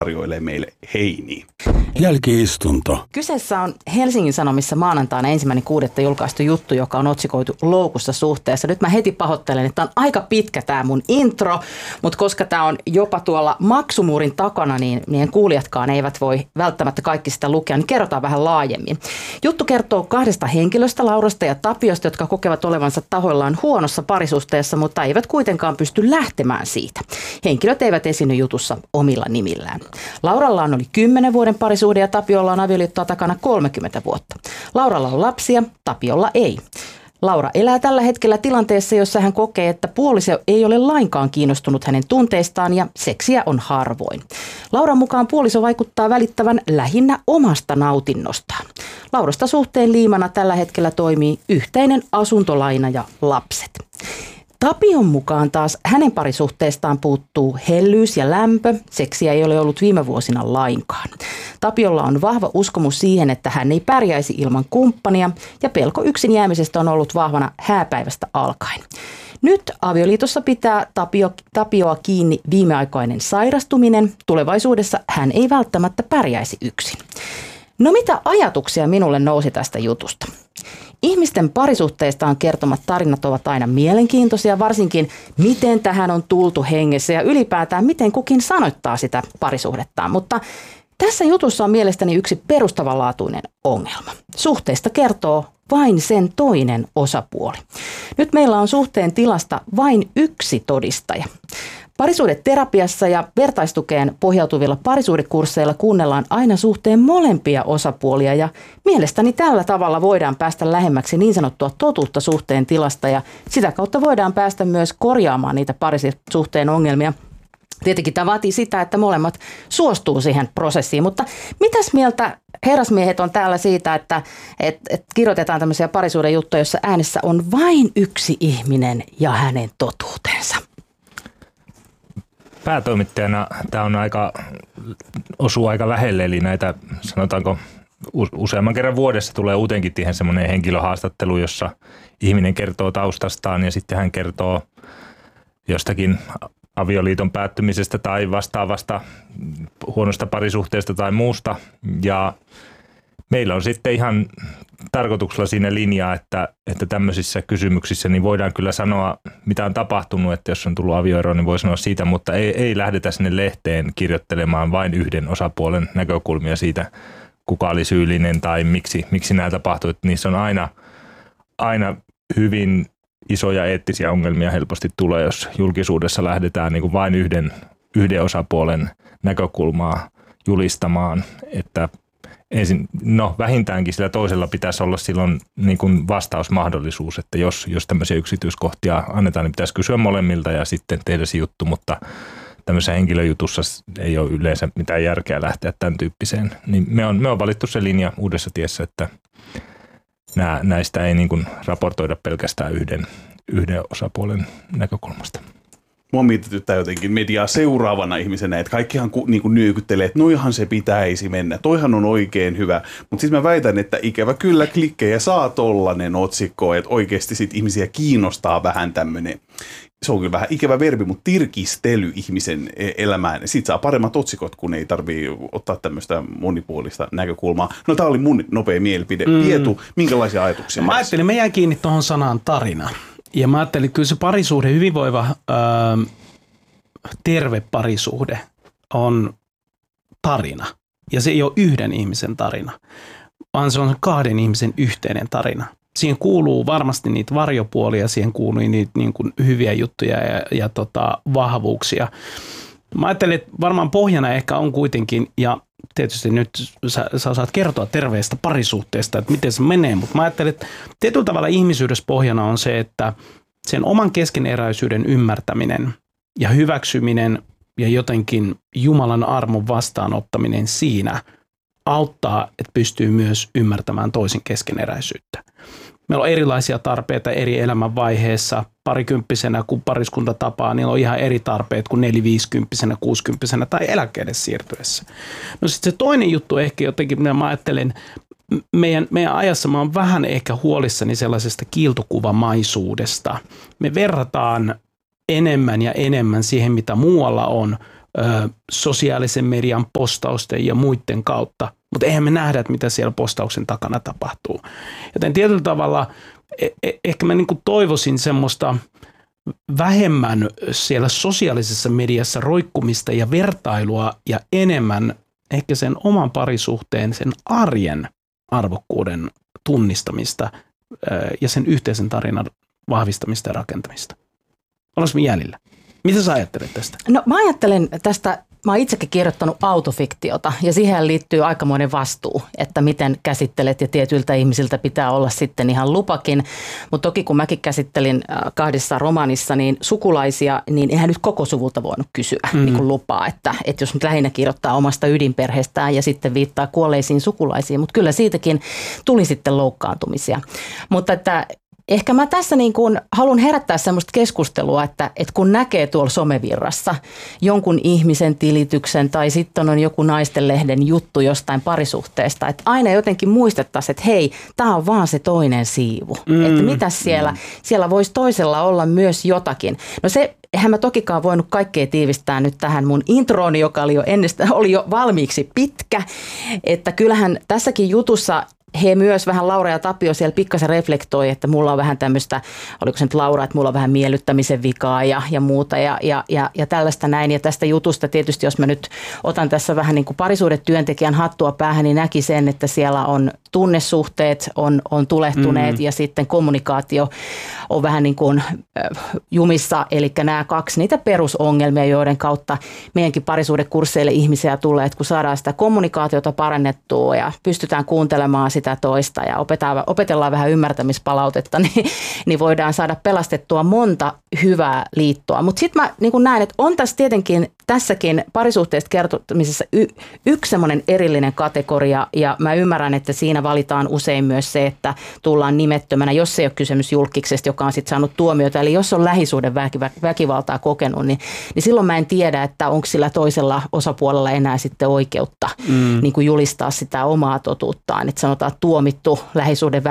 tarjoilee meille heiniä. Jälki-istunto. Kyseessä on Helsingin Sanomissa maanantaina 1.6. julkaistu juttu, joka on otsikoitu loukussa suhteessa. Nyt mä heti pahoittelen, että on aika pitkä tämä mun intro, mutta koska tämä on jopa tuolla maksumuurin takana, niin kuulijatkaan eivät voi välttämättä kaikki sitä lukea, niin kerrotaan vähän laajemmin. Juttu kertoo kahdesta henkilöstä, Laurasta ja Tapiosta, jotka kokevat olevansa tahoillaan huonossa parisuhteessa, mutta eivät kuitenkaan pysty lähtemään siitä. Henkilöt eivät esiinny jutussa omilla nimillään. Lauralla oli 10 vuoden parisuhde ja Tapiolla on avioliittoa takana 30 vuotta. Lauralla on lapsia, Tapiolla ei. Laura elää tällä hetkellä tilanteessa, jossa hän kokee, että puoliso ei ole lainkaan kiinnostunut hänen tunteistaan ja seksiä on harvoin. Lauran mukaan puoliso vaikuttaa välittävän lähinnä omasta nautinnostaan. Laurasta suhteen liimana tällä hetkellä toimii yhteinen asuntolaina ja lapset. Tapion mukaan taas hänen parisuhteestaan puuttuu hellyys ja lämpö. Seksiä ei ole ollut viime vuosina lainkaan. Tapiolla on vahva uskomus siihen, että hän ei pärjäisi ilman kumppania ja pelko yksin jäämisestä on ollut vahvana hääpäivästä alkaen. Nyt avioliitossa pitää Tapioa kiinni viimeaikainen sairastuminen. Tulevaisuudessa hän ei välttämättä pärjäisi yksin. No mitä ajatuksia minulle nousi tästä jutusta? Ihmisten parisuhteistaan kertomat tarinat ovat aina mielenkiintoisia, varsinkin miten tähän on tultu hengessä ja ylipäätään miten kukin sanoittaa sitä parisuhdettaan. Mutta tässä jutussa on mielestäni yksi perustavanlaatuinen ongelma. Suhteesta kertoo vain sen toinen osapuoli. Nyt meillä on suhteen tilasta vain yksi todistaja. Parisuhdeterapiassa ja vertaistukeen pohjautuvilla parisuhdekursseilla kuunnellaan aina suhteen molempia osapuolia ja mielestäni tällä tavalla voidaan päästä lähemmäksi niin sanottua totuutta suhteen tilasta ja sitä kautta voidaan päästä myös korjaamaan niitä parisuhteen ongelmia. Tietenkin tämä vaatii sitä, että molemmat suostuu siihen prosessiin, mutta mitäs mieltä herrasmiehet on täällä siitä, että kirjoitetaan tämmöisiä parisuuden juttuja, jossa äänessä on vain yksi ihminen ja hänen totuutensa? Päätoimittajana tämä on osuu aika lähelle, eli näitä sanotaanko useamman kerran vuodessa tulee uutenkin semmoinen henkilöhaastattelu, jossa ihminen kertoo taustastaan ja sitten hän kertoo jostakin avioliiton päättymisestä tai vastaavasta huonosta parisuhteesta tai muusta. Ja meillä on sitten ihan tarkoituksella siinä linjaa, että tämmöisissä kysymyksissä niin voidaan kyllä sanoa, mitä on tapahtunut, että jos on tullut avioero, niin voi sanoa siitä, mutta ei lähdetä sinne lehteen kirjoittelemaan vain yhden osapuolen näkökulmia siitä, kuka oli syyllinen tai miksi nämä tapahtui. Että niissä on aina hyvin isoja eettisiä ongelmia helposti tulee, jos julkisuudessa lähdetään niin kuin vain yhden osapuolen näkökulmaa julistamaan, että vähintäänkin sillä toisella pitäisi olla silloin niin kuin vastausmahdollisuus, että jos tämmöisiä yksityiskohtia annetaan, niin pitäisi kysyä molemmilta ja sitten tehdä se juttu, mutta tämmöisessä henkilöjutussa ei ole yleensä mitään järkeä lähteä tämän tyyppiseen. Niin me on valittu se linja Uudessa tiessä, että näistä ei niin kuin raportoida pelkästään yhden osapuolen näkökulmasta. Mua mietityttää jotenkin mediaa seuraavana ihmisenä, että kaikkihan niin kuin nyökyttelee, että noihan se pitäisi mennä, toihan on oikein hyvä. Mutta siis mä väitän, että ikävä kyllä klikkejä saa tollanen otsikko, että oikeasti sit ihmisiä kiinnostaa vähän tämmöinen, se on kyllä vähän ikävä verbi, mutta tirkistely ihmisen elämään. Siitä saa paremmat otsikot, kun ei tarvitse ottaa tämmöistä monipuolista näkökulmaa. No tää oli mun nopea mielipide. Pietu, minkälaisia ajatuksia? Mä ajattelin, mä jäin kiinni tuohon sanaan tarina. Ja mä ajattelin, että kyllä se parisuhde, hyvinvoiva, terve parisuhde on tarina. Ja se ei ole yhden ihmisen tarina, vaan se on 2 ihmisen yhteinen tarina. Siihen kuuluu varmasti niitä varjopuolia, siihen kuuluu niitä niin kuin hyviä juttuja ja vahvuuksia. Mä ajattelin, että varmaan pohjana ehkä on kuitenkin, ja tietysti nyt sä osaat kertoa terveestä parisuhteesta, että miten se menee, mutta mä ajattelin, että tietyllä tavalla ihmisyydessä pohjana on se, että sen oman keskeneräisyyden ymmärtäminen ja hyväksyminen ja jotenkin Jumalan armon vastaanottaminen siinä auttaa, että pystyy myös ymmärtämään toisen keskeneräisyyttä. Meillä on erilaisia tarpeita eri elämänvaiheessa. Parikymppisenä, kun pariskunta tapaa, niillä on ihan eri tarpeet kuin 4-50-vuotiaana, 60-vuotiaana tai eläkkeelle siirtyessä. No sitten se toinen juttu ehkä jotenkin, mitä mä ajattelen, meidän ajassa mä oon vähän ehkä huolissani sellaisesta kiiltokuvamaisuudesta. Me verrataan enemmän ja enemmän siihen, mitä muualla on, sosiaalisen median postausten ja muiden kautta, mutta eihän me nähdä, että mitä siellä postauksen takana tapahtuu. Joten tietyllä tavalla ehkä mä niin kuin toivoisin semmoista vähemmän siellä sosiaalisessa mediassa roikkumista ja vertailua ja enemmän ehkä sen oman parisuhteen, sen arjen arvokkuuden tunnistamista ja sen yhteisen tarinan vahvistamista ja rakentamista. Ollaanko me jäljellä? Mitä sä ajattelet tästä? No mä ajattelen tästä, mä oon itsekin kirjoittanut autofiktiota ja siihen liittyy aikamoinen vastuu, että miten käsittelet ja tietyiltä ihmisiltä pitää olla sitten ihan lupakin. Mutta toki kun mäkin käsittelin 2 romaanissa niin sukulaisia, niin eihän nyt koko suvulta voinut kysyä niin kuin lupaa, että jos nyt lähinnä kirjoittaa omasta ydinperheestään ja sitten viittaa kuolleisiin sukulaisiin, mutta kyllä siitäkin tuli sitten loukkaantumisia. Mutta että ehkä mä tässä niin kuin haluan herättää semmoista keskustelua, että kun näkee tuolla somevirrassa jonkun ihmisen tilityksen tai sitten on joku naistenlehden juttu jostain parisuhteesta, että aina jotenkin muistettaisiin, että hei, tämä on vaan se toinen siivu. Että mitäs siellä voisi toisella olla myös jotakin. No se, eihän mä tokikaan voinut kaikkea tiivistää nyt tähän mun introoni, joka oli jo valmiiksi pitkä, että kyllähän tässäkin jutussa he myös vähän, Laura ja Tapio siellä pikkasen reflektoi, että mulla on vähän tämmöistä, oliko se nyt Laura, että mulla on vähän miellyttämisen vikaa ja muuta ja tällaista näin. Ja tästä jutusta tietysti, jos mä nyt otan tässä vähän niin kuin parisuhdetyöntekijän hattua päähän, niin näki sen, että siellä on tunnesuhteet on tulehtuneet ja sitten kommunikaatio on vähän niin kuin jumissa. Eli nämä 2 niitä perusongelmia, joiden kautta meidänkin parisuhdekursseille ihmisiä tulee, että kun saadaan sitä kommunikaatiota parannettua ja pystytään kuuntelemaan sitä toista ja opetellaan vähän ymmärtämispalautetta, niin voidaan saada pelastettua monta hyvää liittoa. Mutta sitten mä niin kun näen, että on tässä tietenkin tässäkin parisuhteesta kertomisessa yksi semmoinen erillinen kategoria ja mä ymmärrän, että siinä valitaan usein myös se, että tullaan nimettömänä, jos ei ole kysymys julkiksesta, joka on sitten saanut tuomiota. Eli jos on lähisuuden väkivaltaa kokenut, niin silloin mä en tiedä, että onko sillä toisella osapuolella enää sitten oikeutta niin kuin julistaa sitä omaa totuuttaan. Että sanotaan tuomittu lähisuuden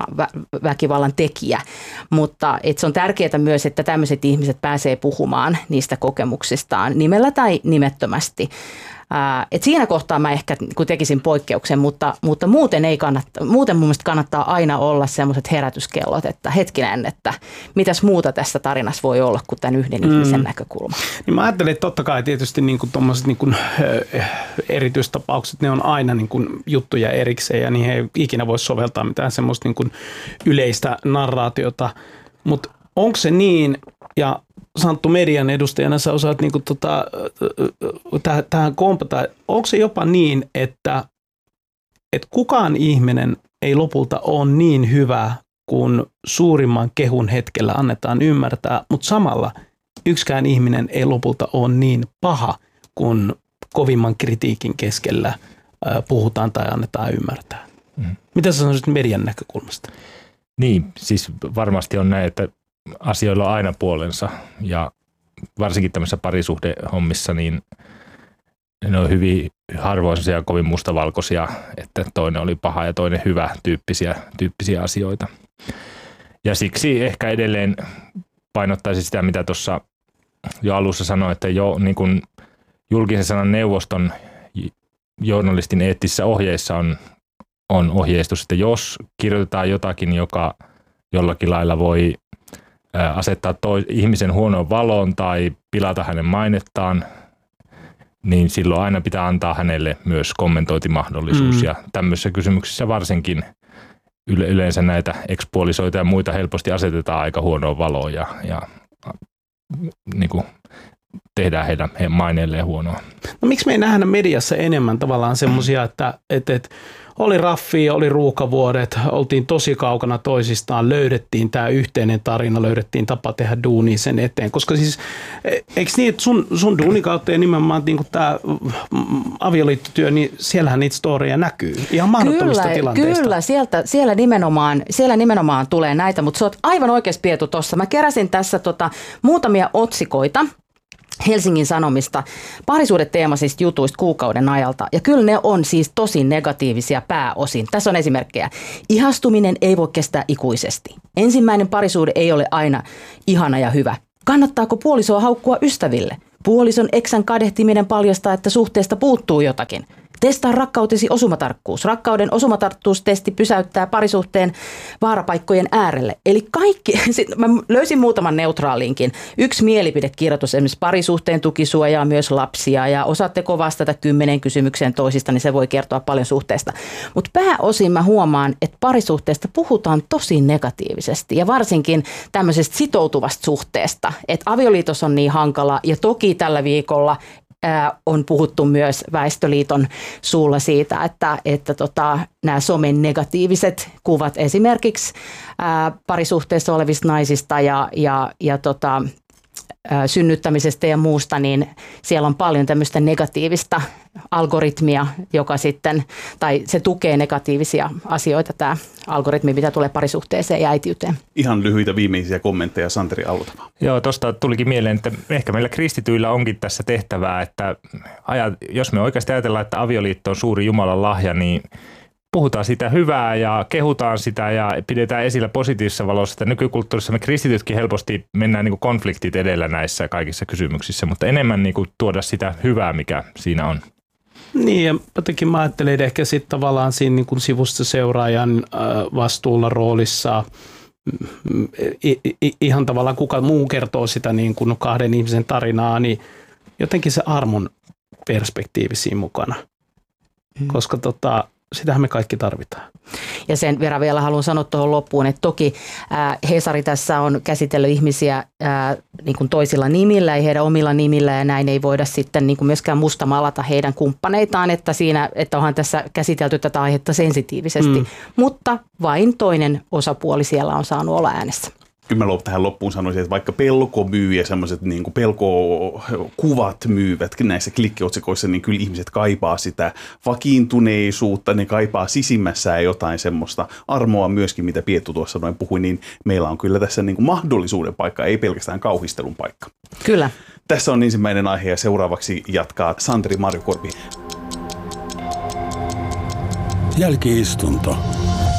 väkivallan tekijä. Mutta se on tärkeää myös, että tämmöiset ihmiset pääsee puhumaan niistä kokemuksistaan nimellä tai nimettömästi. Et siinä kohtaa mä ehkä tekisin poikkeuksen, mutta muuten muuten mun mielestä kannattaa aina olla sellaiset herätyskellot, että hetkinen, että mitäs muuta tässä tarinassa voi olla kuin tämän yhden ihmisen näkökulma. Niin mä ajattelen, että totta kai tietysti niin kuin tommoset niin kuin erityistapaukset, ne on aina niin kuin juttuja erikseen ja niin ei ikinä voi soveltaa mitään semmoista niin kuin yleistä narraatiota, mutta onko se niin, ja Santtu median edustajana sä osaat niinku tähän kompata. Onko se jopa niin, että kukaan ihminen ei lopulta ole niin hyvä, kun suurimman kehun hetkellä annetaan ymmärtää, mutta samalla yksikään ihminen ei lopulta ole niin paha, kun kovimman kritiikin keskellä puhutaan tai annetaan ymmärtää. Mitä sä sanoisit median näkökulmasta? Niin, siis varmasti on näin, että asioilla on aina puolensa ja varsinkin tämmöisissä parisuhdehommissa, niin ne on hyvin harvoin sellaisia kovin mustavalkoisia, että toinen oli paha ja toinen hyvä tyyppisiä asioita. Ja siksi ehkä edelleen painottaisin sitä, mitä tuossa jo alussa sanoin, että jo niin kuin julkisen sanan neuvoston journalistin eettisissä ohjeissa on ohjeistus, että jos kirjoitetaan jotakin, joka jollakin lailla voi asettaa ihmisen huonoon valoon tai pilata hänen mainettaan, niin silloin aina pitää antaa hänelle myös kommentointimahdollisuus. Ja tämmöisissä kysymyksissä varsinkin yleensä näitä ekspuolisoita ja muita helposti asetetaan aika huonoon valoon ja niin kuin tehdään heidän maineelleen huonoa. No miksi me ei nähdä mediassa enemmän tavallaan semmoisia, että oli raffia, oli ruuhkavuodet, oltiin tosi kaukana toisistaan, löydettiin tämä yhteinen tarina, löydettiin tapa tehdä duunia sen eteen. Koska siis, eikö niin, että sun duuni kautta ja nimenomaan niin tämä avioliittotyö, niin siellähän niitä storeja näkyy ihan mahdottomista tilanteista. Kyllä, siellä nimenomaan tulee näitä, mutta sä oot aivan oikeassa Pietu tuossa. Mä keräsin tässä muutamia otsikoita Helsingin Sanomista parisuhdeteemaisista jutuista kuukauden ajalta. Ja kyllä ne on siis tosi negatiivisia pääosin. Tässä on esimerkkejä. Ihastuminen ei voi kestää ikuisesti. Ensimmäinen parisuhde ei ole aina ihana ja hyvä. Kannattaako puolisoa haukkua ystäville? Puolison eksän kadehtiminen paljastaa, että suhteesta puuttuu jotakin. Testaa rakkautesi osumatarkkuus. Rakkauden osumatarkkuustesti pysäyttää parisuhteen vaarapaikkojen äärelle. Eli kaikki, mä löysin muutaman neutraaliinkin. Yksi mielipidekirjoitus, esimerkiksi parisuhteen tuki suojaa myös lapsia ja osaatteko vastata 10 kysymykseen toisista, niin se voi kertoa paljon suhteesta. Mutta pääosin mä huomaan, että parisuhteesta puhutaan tosi negatiivisesti ja varsinkin tämmöisestä sitoutuvasta suhteesta, että avioliitos on niin hankala ja toki tällä viikolla on puhuttu myös Väestöliiton suulla siitä, että nämä somen negatiiviset kuvat esimerkiksi parisuhteessa olevista naisista ja synnyttämisestä ja muusta, niin siellä on paljon tämmöistä negatiivista algoritmia, joka sitten, tai se tukee negatiivisia asioita, tämä algoritmi, mitä tulee parisuhteeseen ja äitiyteen. Ihan lyhyitä viimeisiä kommentteja, Santeri Aloitava. Joo, tuosta tulikin mieleen, että ehkä meillä kristityillä onkin tässä tehtävää, että jos me oikeasti ajatellaan, että avioliitto on suuri Jumalan lahja, niin puhutaan sitä hyvää ja kehutaan sitä ja pidetään esillä positiivisessa valossa. Että nykykulttuurissa me kristitytkin helposti mennään niin kuin konfliktit edellä näissä kaikissa kysymyksissä, mutta enemmän niin kuin tuoda sitä hyvää, mikä siinä on. Niin, ja jotenkin mä ajattelen, että ehkä sitten tavallaan siinä niin kuin sivusta seuraajan vastuulla roolissa ihan tavallaan kuka muu kertoo sitä niin kuin kahden ihmisen tarinaa, niin jotenkin se armon perspektiivi siinä mukana, koska sitähän me kaikki tarvitaan. Ja sen verran vielä haluan sanoa tuohon loppuun, että toki Hesari tässä on käsitellyt ihmisiä niin kuin toisilla nimillä ja heidän omilla nimillä ja näin ei voida sitten niin kuin myöskään mustamalata heidän kumppaneitaan, että onhan tässä käsitelty tätä aihetta sensitiivisesti, mutta vain toinen osapuoli siellä on saanut olla äänessä. Kyllä mä tähän loppuun sanoisin, että vaikka pelko myy ja semmoiset niin kuin pelkokuvat myyvät näissä klikkiotsikoissa, niin kyllä ihmiset kaipaa sitä vakiintuneisuutta, ne kaipaa sisimmässään jotain semmoista armoa myöskin, mitä Piettu tuossa noin puhui, niin meillä on kyllä tässä niin kuin mahdollisuuden paikka, ei pelkästään kauhistelun paikka. Kyllä. Tässä on ensimmäinen aihe ja seuraavaksi jatkaa Santeri Marjokorpi. Jälki-istunto.